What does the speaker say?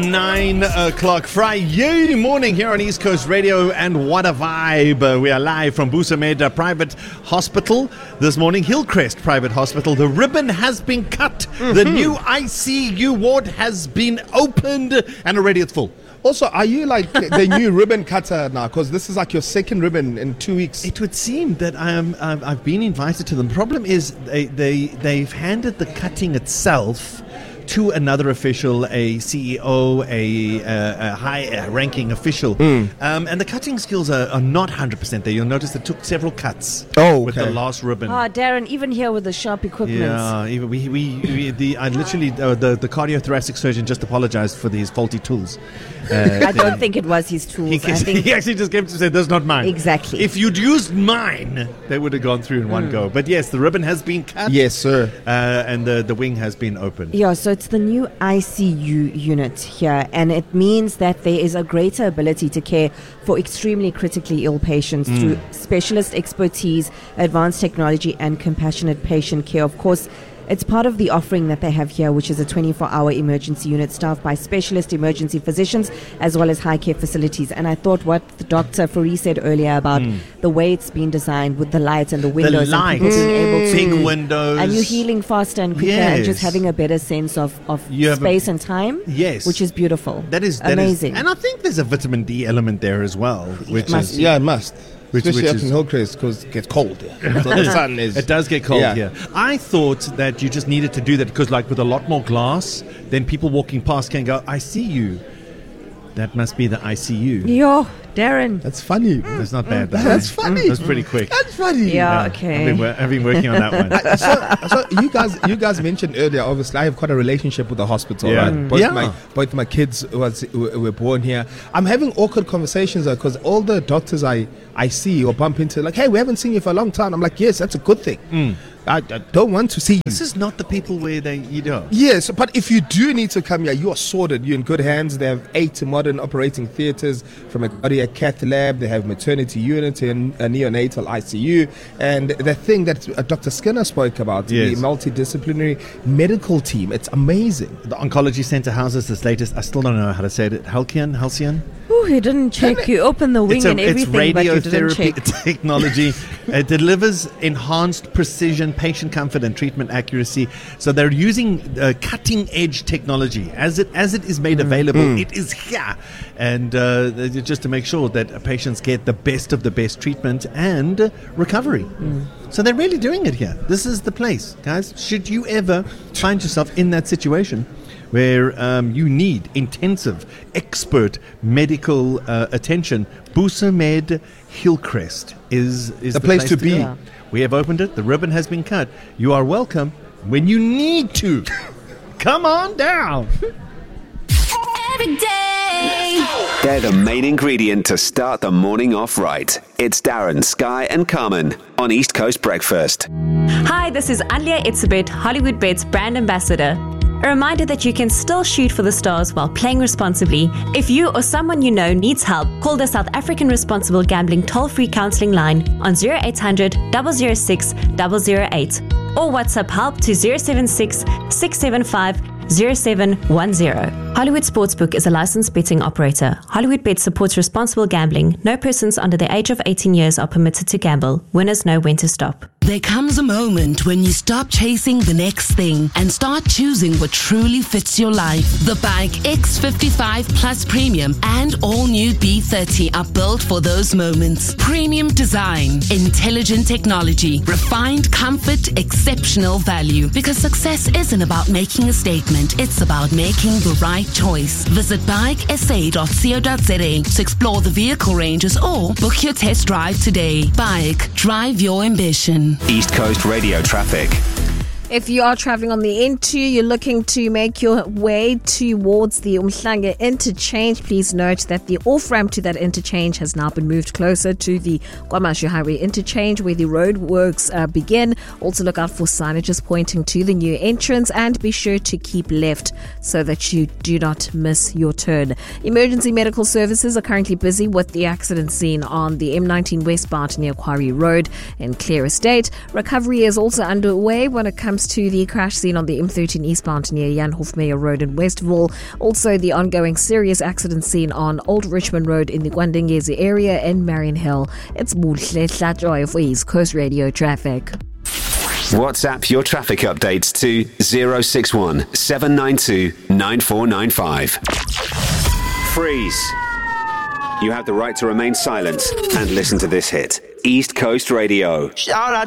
9 o'clock Friday morning here on East Coast Radio, and what a vibe. We are live from Busamed Private Hospital this morning, Hillcrest Private Hospital. The ribbon has been cut. The new ICU ward has been opened, and already it's full. Also, are you like the new ribbon cutter now? Because this is like your second ribbon in 2 weeks. It would seem that I've been invited to them. The problem is they've handed the cutting itself to another official, a CEO, a high-ranking official. And the cutting skills are not 100% there. You'll notice it took several cuts with the last ribbon. Darren, even here with the sharp equipment. Yeah, even the cardiothoracic surgeon just apologized for these faulty tools. I don't think it was his tools. He actually just came to say, "That's not mine." Exactly. If you'd used mine, they would have gone through in one go. But yes, the ribbon has been cut. Yes, sir. And the wing has been opened. Yeah, so it's the new ICU unit here, and it means that there is a greater ability to care for extremely critically ill patients through specialist expertise, advanced technology, and compassionate patient care. Of course, it's part of the offering that they have here, which is a 24-hour emergency unit staffed by specialist emergency physicians as well as high care facilities. And I thought what the Dr. Fourie said earlier about the way it's been designed with the lights and the windows, the lights, and people being able to, big windows, and you're healing faster and quicker, and just having a better sense of space and time. Yes, which is beautiful. That is amazing. And I think there's a vitamin D element there as well, which is it must. Especially up in Hillcrest, because it gets cold. So the sun is. It does get cold here. I thought that you just needed to do that because, like, with a lot more glass, then people walking past can go, "I see you." That must be the ICU. Yo, Darren. That's funny. That's not bad. That's funny. That's pretty quick. That's funny. Yeah, okay. I've been working on that one. So you guys mentioned earlier, obviously, I have quite a relationship with the hospital, right? Both my kids were born here. I'm having awkward conversations because all the doctors I see or bump into, like, "Hey, we haven't seen you for a long time." I'm like, "Yes, that's a good thing. I don't want to see you." This is not the people where Yes, but if you do need to come here, you are sorted. You're in good hands. They have 8 modern operating theatres from a cardiac cath lab. They have maternity unit and a neonatal ICU. And the thing that Dr. Skinner spoke about, the multidisciplinary medical team, it's amazing. The oncology centre houses this latest, I still don't know how to say it, Halcyon? Oh, you didn't check. You open the wing and everything, but you didn't check. It's radiotherapy technology. It delivers enhanced precision, patient comfort, and treatment accuracy. So they're using cutting-edge technology as it is made available. It is here, and just to make sure that patients get the best of the best treatment and recovery. So they're really doing it here. This is the place, guys. Should you ever find yourself in that situation where you need intensive, expert medical attention, Busamed Hillcrest is the place to be. Yeah. We have opened it. The ribbon has been cut. You are welcome when you need to. Come on down. Every day. They're the main ingredient to start the morning off right. It's Darren, Sky and Carmen on East Coast Breakfast. Hi, this is Alia Itzebet, Hollywood Bet's brand ambassador. A reminder that you can still shoot for the stars while playing responsibly. If you or someone you know needs help, call the South African Responsible Gambling toll-free counselling line on 0800 006 008 or WhatsApp help to 076 675 0710. Hollywood Sportsbook is a licensed betting operator. Hollywood Bet supports responsible gambling. No persons under the age of 18 years are permitted to gamble. Winners know when to stop. There comes a moment when you stop chasing the next thing and start choosing what truly fits your life. The Bike X55 Plus Premium and all new B30 are built for those moments. Premium design, intelligent technology, refined comfort, exceptional value. Because success isn't about making a statement, it's about making the right choice. Visit bikesa.co.za to explore the vehicle ranges or book your test drive today. Bike, drive your ambition. East Coast Radio traffic. If you are traveling on the N2, you're looking to make your way towards the Umhlanga interchange. Please note that the off-ramp to that interchange has now been moved closer to the KwaMashu Highway interchange where the road works begin. Also look out for signages pointing to the new entrance and be sure to keep left so that you do not miss your turn. Emergency medical services are currently busy with the accident scene on the M19 westbound near Quarry Road in Clear Estate. Recovery is also underway when it comes comes to the crash scene on the M13 eastbound near Jan Hofmeyer Road in Westville. Also, the ongoing serious accident scene on Old Richmond Road in the Gwandengezi area in Marion Hill. It's Muhle Hlatjoy for East Coast Radio Traffic. WhatsApp your traffic updates to 061 792 9495. Freeze. You have the right to remain silent and listen to this hit. East Coast Radio. Shout out